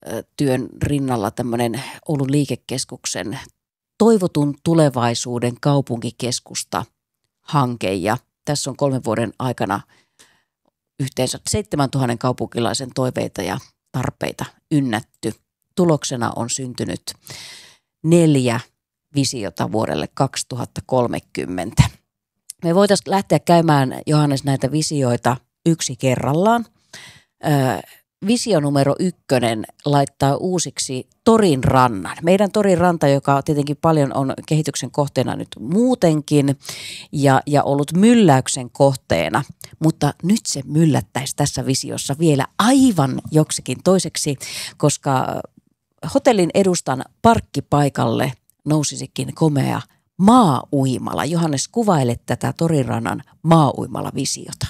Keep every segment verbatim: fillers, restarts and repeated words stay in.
työn rinnalla tämmöinen Oulun liikekeskuksen toivotun tulevaisuuden kaupunkikeskusta hanke ja tässä on kolmen vuoden aikana yhteensä seitsemäntuhannen kaupunkilaisen toiveita ja tarpeita ynnätty. Tuloksena on syntynyt neljä visiota vuodelle kaksituhattakolmekymmentä. Me voitaisiin lähteä käymään, Johannes, näitä visioita yksi kerrallaan. Öö, visio numero ykkönen laittaa uusiksi Torin rannan. Meidän Torin ranta, joka tietenkin paljon on kehityksen kohteena nyt muutenkin ja, ja ollut mylläyksen kohteena, mutta nyt se myllättäisi tässä visiossa vielä aivan joksikin toiseksi, koska hotellin edustan parkkipaikalle nousisikin komea maa-uimala. Johannes, kuvaile tätä Torin rannan maa-uimala-visiota.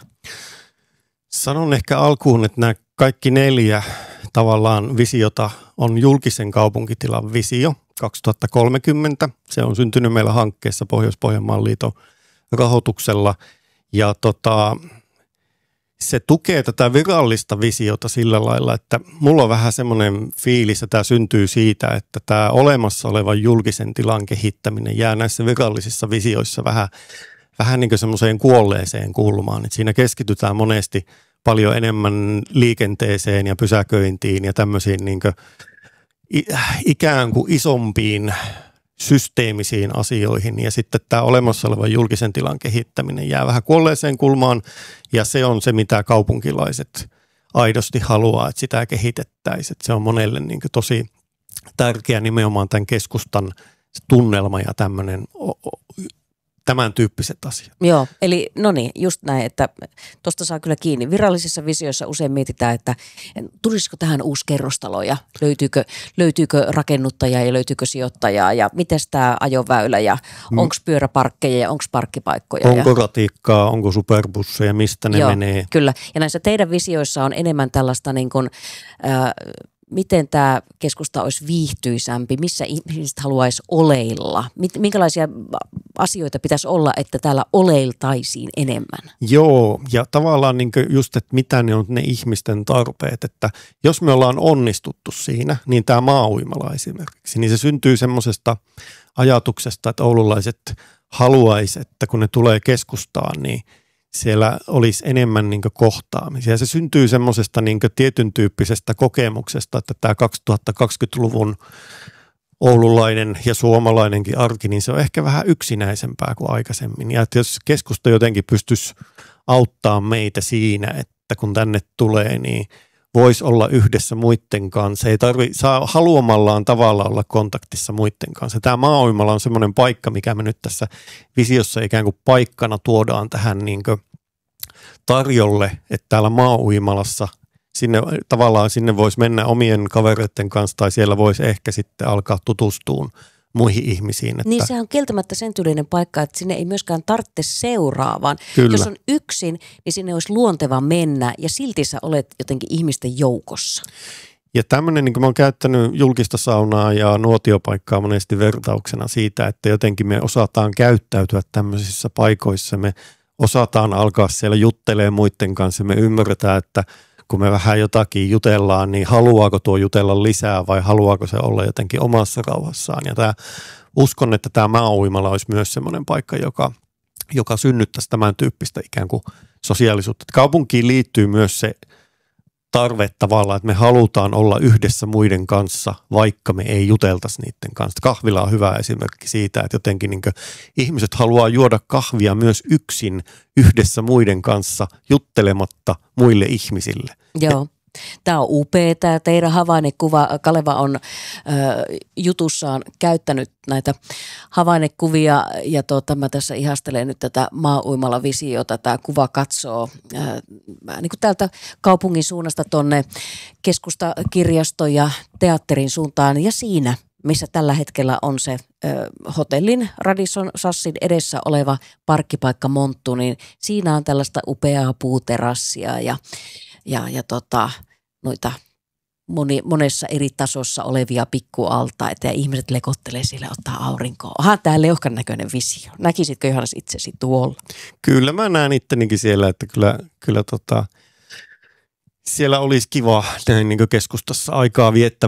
Sanon ehkä alkuun, että nämä kaikki neljä tavallaan visiota on julkisen kaupunkitilan visio kaksituhattakolmekymmentä. Se on syntynyt meillä hankkeessa Pohjois-Pohjanmaan liiton rahoituksella ja tota, se tukee tätä virallista visiota sillä lailla, että mulla on vähän semmoinen fiilis, että tämä syntyy siitä, että tämä olemassa oleva julkisen tilan kehittäminen jää näissä virallisissa visioissa vähän, vähän niin kuin semmoiseen kuolleeseen kulmaan. Että siinä keskitytään monesti paljon enemmän liikenteeseen ja pysäköintiin ja tämmöisiin niin kuin ikään kuin isompiin systeemisiin asioihin ja sitten tämä olemassa oleva julkisen tilan kehittäminen jää vähän kuolleeseen kulmaan ja se on se, mitä kaupunkilaiset aidosti haluaa, että sitä kehitettäisiin. Että se on monelle niin kuin tosi tärkeä nimenomaan tämän keskustan tunnelma ja tämmöinen tämän tyyppiset asiat. Joo, eli no niin, just näin, että tuosta saa kyllä kiinni. Virallisissa visioissa usein mietitään, että tulisiko tähän uusi kerrostalo ja löytyykö, löytyykö rakennuttajaa ja löytyykö sijoittajaa ja miten tämä ajoväylä ja mm. onko pyöräparkkeja ja onko parkkipaikkoja. Onko ja ratiikkaa, onko superbusseja, mistä ne Joo, menee. Kyllä, ja näissä teidän visioissa on enemmän tällaista niin kuin, äh, miten tämä keskusta olisi viihtyisämpi, missä ihmiset haluaisi oleilla, minkälaisia asioita pitäisi olla, että täällä oleiltaisiin enemmän. Joo, ja tavallaan niin just, että mitä ne on ne ihmisten tarpeet, että jos me ollaan onnistuttu siinä, niin tämä maa-uimala esimerkiksi, niin se syntyy semmoisesta ajatuksesta, että oululaiset haluaisi, että kun ne tulee keskustaan, niin siellä olisi enemmän niin kuin kohtaamisia. Se syntyy semmoisesta niin kuin tietyn tyyppisestä kokemuksesta, että tämä kaksituhattakaksikymmentäluvun oululainen ja suomalainenkin arki, niin se on ehkä vähän yksinäisempää kuin aikaisemmin. Ja että jos keskusta jotenkin pystyisi auttamaan meitä siinä, että kun tänne tulee, niin voisi olla yhdessä muiden kanssa. Ei tarvitse, saa haluamallaan tavalla olla kontaktissa muiden kanssa. Tämä maa-uimala on semmoinen paikka, mikä me nyt tässä visiossa ikään kuin paikkana tuodaan tähän niin kuin tarjolle, että täällä maa-uimalassa sinne, tavallaan sinne voisi mennä omien kavereiden kanssa tai siellä voisi ehkä sitten alkaa tutustumaan muihin ihmisiin. Että niin se on kieltämättä sen tyylinen paikka, että sinne ei myöskään tarvitse seuraa, vaan Kyllä. jos on yksin, niin sinne olisi luonteva mennä ja silti sä olet jotenkin ihmisten joukossa. Ja tämmöinen, niin kuin mä oon käyttänyt julkista saunaa ja nuotiopaikkaa monesti vertauksena siitä, että jotenkin me osataan käyttäytyä tämmöisissä paikoissa, me osataan alkaa siellä juttelemaan muiden kanssa, me ymmärretään, että kun me vähän jotakin jutellaan, niin haluaako tuo jutella lisää vai haluaako se olla jotenkin omassa rauhassaan. Ja tämä, uskon, että tämä maa-uimala olisi myös semmoinen paikka, joka, joka synnyttäisi tämän tyyppistä ikään kuin sosiaalisuutta. Kaupunkiin liittyy myös se tarve tavallaan, että me halutaan olla yhdessä muiden kanssa, vaikka me ei juteltaisi niiden kanssa. Kahvila on hyvä esimerkki siitä, että jotenkin niin kuin ihmiset haluaa juoda kahvia myös yksin yhdessä muiden kanssa juttelematta muille ihmisille. Joo. Tämä on upea, tämä teidän havainnekuva. Kaleva on ö, jutussaan käyttänyt näitä havainnekuvia ja tuota, mä tässä ihastelen nyt tätä maa-uimala-visiota. Tämä kuva katsoo ö, niin kuin täältä kaupungin suunnasta tuonne keskustakirjasto ja teatterin suuntaan ja siinä, missä tällä hetkellä on se ö, hotellin Radisson Sassin edessä oleva parkkipaikka Monttu, niin siinä on tällaista upeaa puuterassia ja Ja, ja tota, noita moni, monessa eri tasossa olevia pikkualtaita ja ihmiset lekottelee siellä ottaa aurinkoa. Onhan tämä leuhkan näköinen visio. Näkisitkö Johannes itsesi tuolla? Kyllä mä näen ittenikin siellä, että kyllä, kyllä tota, siellä olisi kiva näin niin kuin keskustassa aikaa viettää.